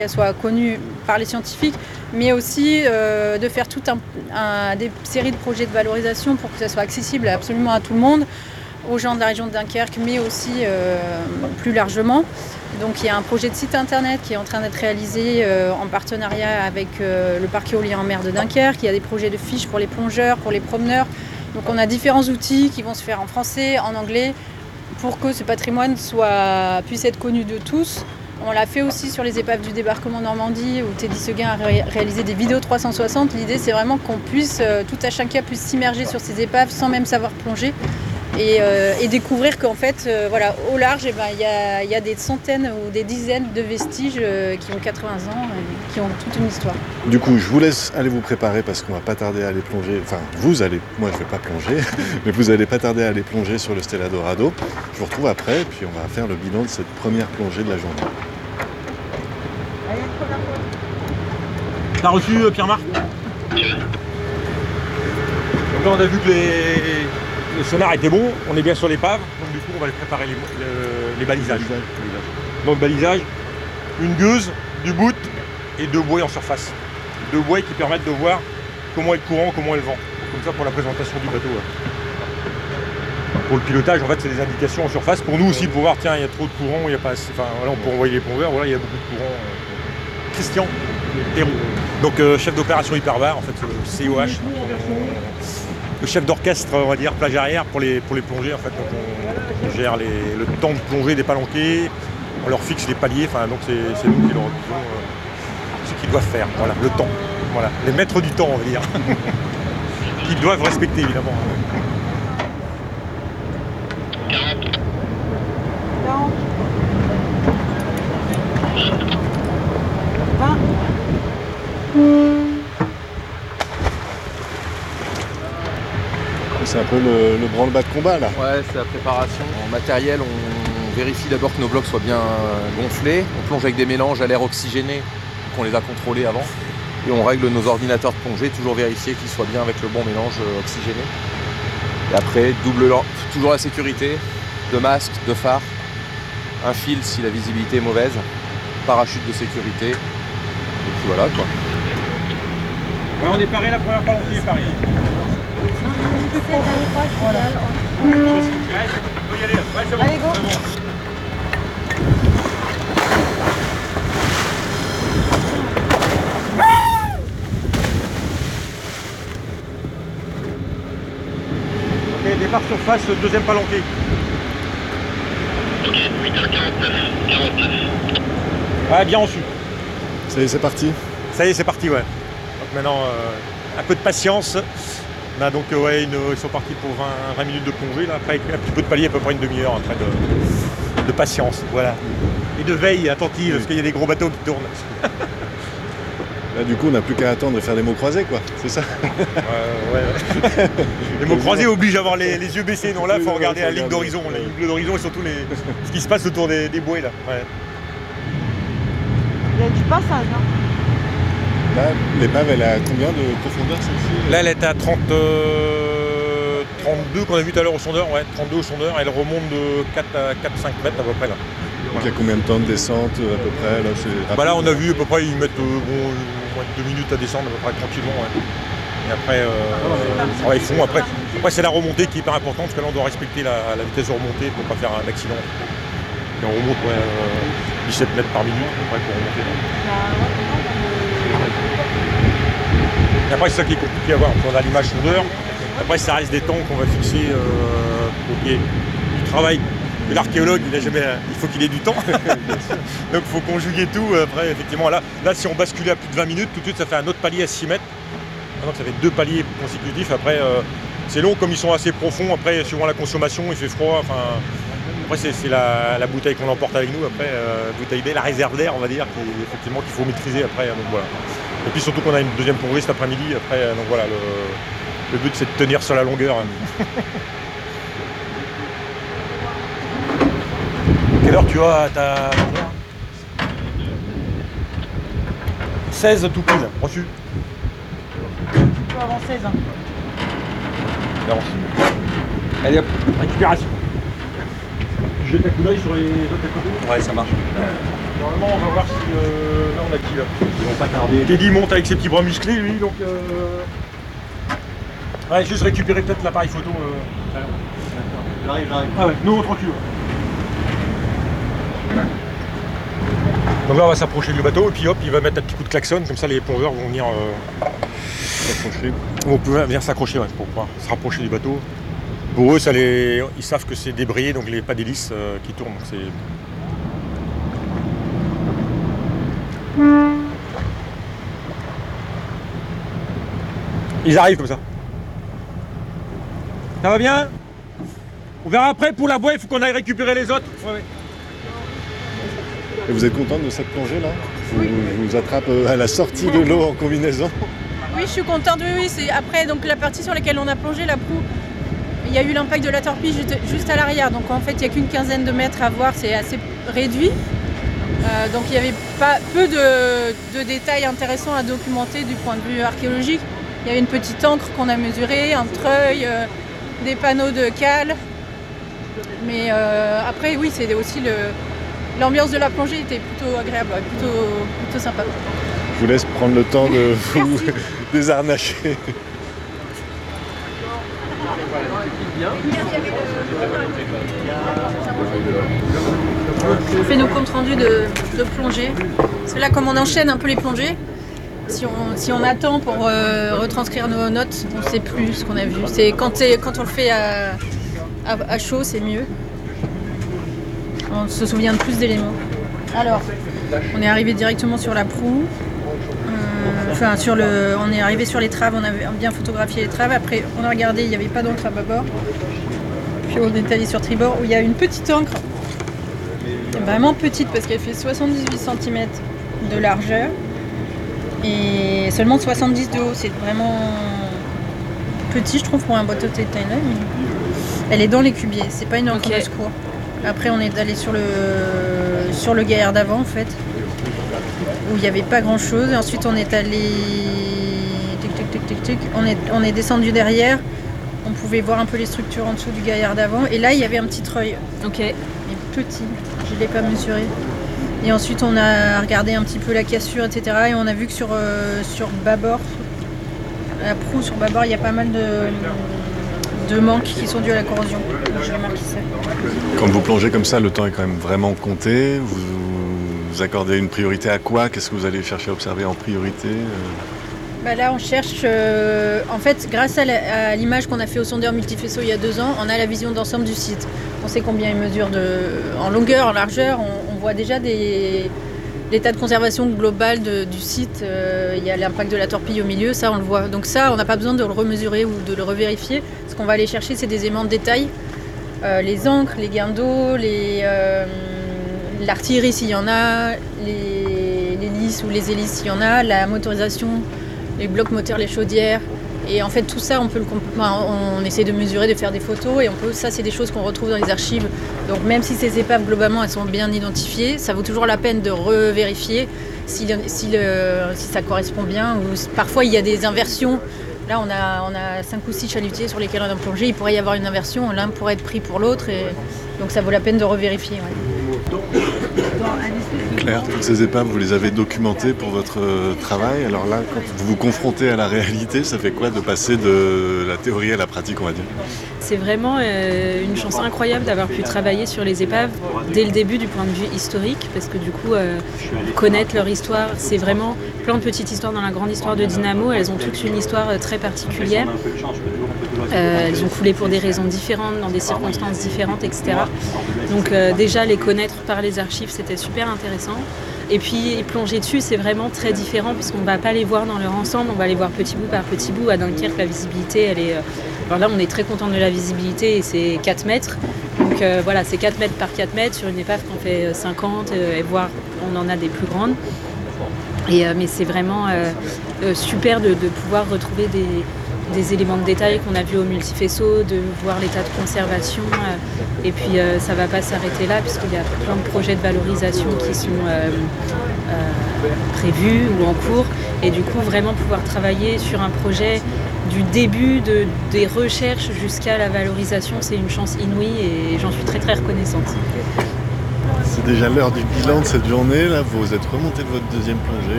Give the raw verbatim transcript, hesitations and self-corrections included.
qu'elle soit connue par les scientifiques, mais aussi euh, de faire toute un, un, des séries de projets de valorisation pour que ça soit accessible absolument à tout le monde, aux gens de la région de Dunkerque, mais aussi euh, plus largement. Donc il y a un projet de site internet qui est en train d'être réalisé euh, en partenariat avec euh, le parc éolien en mer de Dunkerque. Il y a des projets de fiches pour les plongeurs, pour les promeneurs. Donc on a différents outils qui vont se faire en français, en anglais, pour que ce patrimoine soit, puisse être connu de tous. On l'a fait aussi sur les épaves du débarquement Normandie où Teddy Seguin a ré réalisé des vidéos trois cent soixante. L'idée c'est vraiment qu'on puisse, euh, tout à chacun puisse s'immerger sur ces épaves sans même savoir plonger et, euh, et découvrir qu'en fait, euh, voilà, au large, eh ben, y a, y a des centaines ou des dizaines de vestiges euh, qui ont quatre-vingts ans et qui ont toute une histoire. Du coup, je vous laisse aller vous préparer parce qu'on va pas tarder à aller plonger. Enfin, vous allez, moi je vais pas plonger, mais vous allez pas tarder à aller plonger sur le Stella Dorado. Je vous retrouve après, puis on va faire le bilan de cette première plongée de la journée. T'as reçu euh, Pierre-Marc? Donc là on a vu que les, les sonars étaient bons, on est bien sur l'épave, donc du coup on va les préparer les, les, les balisages. Donc balisage, une gueuse, du bout et deux buoys en surface. Deux buoys qui permettent de voir comment est le courant, comment est le vent. Comme ça pour la présentation du bateau. Ouais. Pour le pilotage, en fait, c'est des indications en surface. Pour nous aussi, pour voir, tiens, il y a trop de courant, il n'y a pas assez. Enfin, voilà, on peut envoyer les plongeurs, voilà, il y a beaucoup de courant. Christian Théroux, donc euh, chef d'opération hyperbar, en fait, le C O H, le chef d'orchestre, on va dire, plage arrière pour les, pour les plongées, en fait. Donc on, on gère les, le temps de plongée des palanquets, on leur fixe les paliers, enfin, donc c'est nous qui leur disons euh, ce qu'ils doivent faire, voilà, le temps, voilà, les maîtres du temps, on va dire, qu'ils doivent respecter, évidemment. C'est un peu le, le branle-bas de combat là. Ouais, c'est la préparation. En matériel, on vérifie d'abord que nos blocs soient bien gonflés. On plonge avec des mélanges à l'air oxygéné, qu'on les a contrôlés avant. Et on règle nos ordinateurs de plongée, toujours vérifier qu'ils soient bien avec le bon mélange oxygéné. Et après, double toujours la sécurité, de masque, de phare, un fil si la visibilité est mauvaise, parachute de sécurité. Et puis voilà quoi. Ouais, on est paré, la première palanquée est parée. Voilà. Allez, c'est bon. Allez, go. Ok, départ surface, deuxième palanquée. Ok, huit heures quarante-neuf, quarante-neuf. Ouais, bien reçu. Ça y est, c'est parti. Ça y est, c'est parti, ouais. Donc maintenant, euh, un peu de patience. On a donc, euh, ouais, une, ils sont partis pour vingt, vingt minutes de plongée, là. Après, avec un petit peu de palier, à peu près une demi-heure après de, de patience, voilà. Et de veille attentive, oui. Parce qu'il y a des gros bateaux qui tournent. Là, du coup, on n'a plus qu'à attendre et faire des mots croisés, quoi. C'est ça. euh, ouais, ouais. Les mots croisés obligent à avoir les, les yeux baissés. Non, là, il faut regarder la ligne d'horizon. La ligne d'horizon et surtout les, ce qui se passe autour des, des buoys, là. Ouais. Il y a du passage, hein. Là, l'épave, elle a combien de profondeur celle-ci? Là, elle est à trente, euh, trente-deux qu'on a vu tout à l'heure au sondeur, ouais, trente-deux au sondeur, elle remonte de quatre à cinq mètres à peu près là. Donc il y a combien de temps de descente à peu près là, bah là on a vu à peu près ils mettent euh, bon, moins de deux minutes à descendre à peu près tranquillement. Ouais. Et après, euh, ouais, ils font, après, après c'est la remontée qui est hyper importante parce que là on doit respecter la, la vitesse de remontée pour pas faire un accident. Et on remonte ouais, euh, dix-sept mètres par minute à peu près pour remonter. Là. Et après, c'est ça qui est compliqué à voir. On a l'image sondeur. Après, ça reste des temps qu'on va fixer euh, pour qu'il y ait du travail. Et l'archéologue, il, a jamais, il faut qu'il ait du temps. Donc, il faut conjuguer tout. Après, effectivement, là, là, si on basculait à plus de vingt minutes, tout de suite, ça fait un autre palier à six mètres. Donc, ça fait deux paliers consécutifs. Après, euh, c'est long, comme ils sont assez profonds. Après, suivant la consommation, il fait froid. Enfin, après, c'est la, la bouteille qu'on emporte avec nous. Après, euh, bouteille d'air, la réserve d'air, on va dire, qui, effectivement, qu'il faut maîtriser. Après, donc voilà. Et puis surtout qu'on a une deuxième plongée cet après-midi. Après, donc voilà, le, le but c'est de tenir sur la longueur. Quelle heure tu as ta seize tout pile, reçu. Tu peux avant seize. Hein. Allez hop, récupération. je jette un coup d'œil sur les autres à côté. Ouais, ça marche. Normalement, on va voir si... Euh, là, on a qui là? Ils vont pas tarder. Teddy monte avec ses petits bras musclés, lui, donc... Euh... Ouais, juste récupérer peut-être l'appareil photo. Euh... J'arrive, j'arrive. Ah ouais, nous, tranquille. Donc là, on va s'approcher du bateau, et puis hop, il va mettre un petit coup de klaxon, comme ça, les plongeurs vont venir... Euh... S'approcher. On peut venir s'accrocher, ouais, pour pouvoir se rapprocher du bateau. Pour eux, ça les... ils savent que c'est débrayé, donc les pas d'hélice euh, qui tournent. Donc c'est... Ils arrivent comme ça. Ça va bien? On verra après pour la voie, il faut qu'on aille récupérer les autres. Ouais, ouais. Et vous êtes contente de cette plongée là? Vous vous attrape à la sortie de l'eau en combinaison? Oui, je suis contente. Oui, oui. C'est après donc la partie sur laquelle on a plongé, la proue. Il y a eu l'impact de la torpille juste, juste à l'arrière. Donc en fait, il n'y a qu'une quinzaine de mètres à voir. C'est assez réduit. Euh, donc il y avait pas peu de, de détails intéressants à documenter du point de vue archéologique. Il y avait une petite ancre qu'on a mesurée, un treuil, euh, des panneaux de cale. Mais euh, après, oui, c'est aussi le. L'ambiance de la plongée était plutôt agréable, ouais, plutôt, plutôt sympa. Je vous laisse prendre le temps de vous désarnacher. On fait nos comptes rendus de, de plongée. Parce que là, comme on enchaîne un peu les plongées, si on, si on attend pour euh, retranscrire nos notes, on ne sait plus ce qu'on a vu. C'est quand, quand on le fait à, à, à chaud, c'est mieux. On se souvient de plus d'éléments. Alors, on est arrivé directement sur la proue. Euh, enfin, sur le, on est arrivé sur les traves, on avait bien photographié les traves. Après, on a regardé, il n'y avait pas d'encre à bâbord. Puis on est allé sur tribord où il y a une petite encre. Vraiment petite parce qu'elle fait soixante-dix-huit centimètres de largeur et seulement soixante-dix de haut. C'est vraiment petit, je trouve, pour un bateau de cette taille-là. Elle est dans les cubiers, c'est pas une encre okay. de secours. Après, on est allé sur le, sur le gaillard d'avant, en fait, où il n'y avait pas grand-chose. Et ensuite, on est allé... Tic, tic, tic, tic, tic. On est, on est descendu derrière. On pouvait voir un peu les structures en dessous du gaillard d'avant. Et là, il y avait un petit treuil. Ok. Mais petit. Je ne l'ai pas mesuré. Et ensuite, on a regardé un petit peu la cassure, et cetera. Et on a vu que sur, euh, sur bâbord, la proue sur bâbord, il y a pas mal de... de manques qui sont dus à la corrosion. Je remarque ça. Quand vous plongez comme ça, le temps est quand même vraiment compté. Vous, vous accordez une priorité à quoi? Qu'est-ce que vous allez chercher à observer en priorité? Bah là, on cherche... Euh, en fait, grâce à, la, à l'image qu'on a fait au sondeur multifaisceau il y a deux ans, on a la vision d'ensemble du site. On sait combien il mesure de, en longueur, en largeur. On, on voit déjà des, l'état de conservation global de, du site. Euh, il y a l'impact de la torpille au milieu, ça on le voit. Donc ça, on n'a pas besoin de le remesurer ou de le revérifier. Ce qu'on va aller chercher, c'est des éléments de détail. Euh, les ancres, les gains d'eau, les, euh, l'artillerie s'il y en a, les, les lisses ou les hélices s'il y en a, la motorisation, les blocs moteurs, les chaudières. Et en fait, tout ça, on peut le, enfin, on essaie de mesurer, de faire des photos. Et on peut, ça, c'est des choses qu'on retrouve dans les archives. Donc même si ces épaves, globalement, elles sont bien identifiées, ça vaut toujours la peine de revérifier si, si, le, si ça correspond bien. Ou parfois, il y a des inversions. Là, on a, on a cinq ou six chalutiers sur lesquels on a plongé. Il pourrait y avoir une inversion. L'un pourrait être pris pour l'autre. Et donc, ça vaut la peine de revérifier. Ouais. Claire, toutes ces épaves, vous les avez documentées pour votre travail. Alors là, quand vous vous confrontez à la réalité, ça fait quoi de passer de la théorie à la pratique, on va dire? C'est vraiment euh, une chance incroyable d'avoir pu travailler sur les épaves dès le début du point de vue historique, parce que du coup, euh, connaître leur histoire, c'est vraiment plein de petites histoires dans la grande histoire de Dynamo. Elles ont toutes une histoire très particulière. Euh, elles ont coulé pour des raisons différentes, dans des circonstances différentes, et cetera. Donc euh, déjà, les connaître par les archives, c'était super intéressant. Et puis plonger dessus, c'est vraiment très différent puisqu'on ne va pas les voir dans leur ensemble, on va les voir petit bout par petit bout. À Dunkerque, la visibilité, elle est... Alors là, on est très content de la visibilité et c'est quatre mètres. Donc euh, voilà, c'est quatre mètres par quatre mètres sur une épave qu'on fait cinquante, euh, et voire on en a des plus grandes. Et, euh, mais c'est vraiment euh, euh, super de, de pouvoir retrouver des, des éléments de détail qu'on a vus au multifaisceau, de voir l'état de conservation. Euh, et puis euh, ça ne va pas s'arrêter là, puisqu'il y a plein de projets de valorisation qui sont euh, euh, prévus ou en cours. Et du coup, vraiment pouvoir travailler sur un projet du début de, des recherches jusqu'à la valorisation, c'est une chance inouïe et j'en suis très très reconnaissante. C'est déjà l'heure du bilan de cette journée. Là, vous êtes remonté de votre deuxième plongée.